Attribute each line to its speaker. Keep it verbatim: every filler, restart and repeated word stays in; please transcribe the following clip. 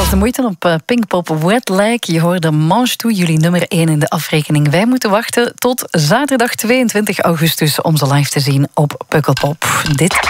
Speaker 1: was de moeite op uh, Pinkpop Wet Like. Je hoorde Mange Toe, jullie nummer één in de afrekening. Wij moeten wachten tot zaterdag tweeëntwintig augustus om ze live te zien op Pukkelpop. Dit